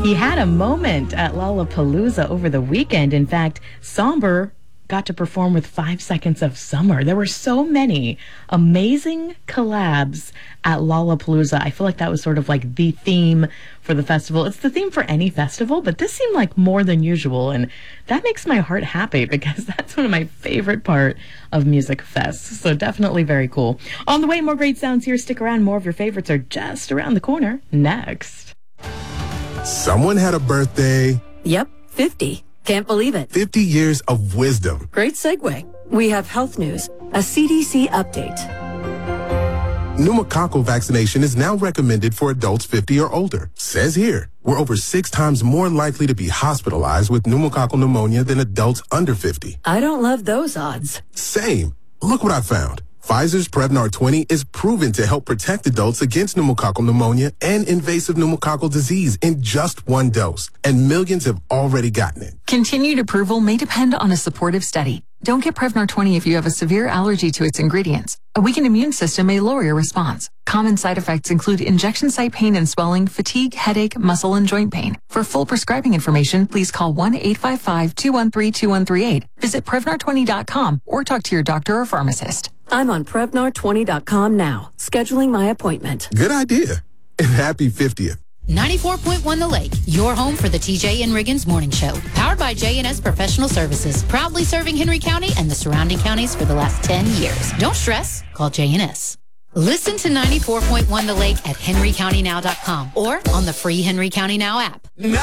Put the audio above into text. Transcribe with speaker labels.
Speaker 1: He had a moment at Lollapalooza over the weekend. In fact, Somber got to perform with 5 Seconds of Summer. There were so many amazing collabs at Lollapalooza. I feel like that was sort of like the theme for the festival. It's the theme for any festival, but this seemed like more than usual, and that makes my heart happy because that's one of my favorite part of music fests. So definitely very cool. On the way, more great sounds here. Stick around. More of your favorites are just around the corner next.
Speaker 2: Someone had a birthday.
Speaker 3: Yep, 50. Can't believe it.
Speaker 2: 50 years of wisdom.
Speaker 3: Great segue. We have health news, a CDC update.
Speaker 2: Pneumococcal vaccination is now recommended for adults 50 or older. Says here, we're over 6 times more likely to be hospitalized with pneumococcal pneumonia than adults under 50.
Speaker 3: I don't love those odds.
Speaker 2: Same. Look what I found. Pfizer's Prevnar 20 is proven to help protect adults against pneumococcal pneumonia and invasive pneumococcal disease in just 1 dose, and millions have already gotten it.
Speaker 4: Continued approval may depend on a supportive study. Don't get Prevnar 20 if you have a severe allergy to its ingredients. A weakened immune system may lower your response. Common side effects include injection site pain and swelling, fatigue, headache, muscle, and joint pain. For full prescribing information, please call 1-855-213-2138. Visit Prevnar20.com or talk to your doctor or pharmacist.
Speaker 3: I'm on Prevnar20.com now, scheduling my appointment.
Speaker 2: Good idea. And happy 50th.
Speaker 5: 94.1 The Lake, your home for the TJ and Riggins Morning Show. Powered by J&S Professional Services, proudly serving Henry County and the surrounding counties for the last 10 years. Don't stress, call J&S. Listen to 94.1 The Lake at henrycountynow.com or on the free Henry County Now app.